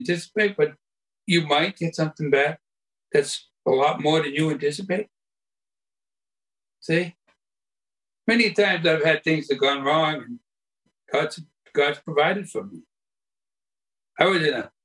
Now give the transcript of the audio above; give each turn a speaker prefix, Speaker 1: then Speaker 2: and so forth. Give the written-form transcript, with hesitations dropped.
Speaker 1: anticipate, but you might get something back that's a lot more than you anticipate. See? Many times I've had things that gone wrong and God's provided for me. I was in a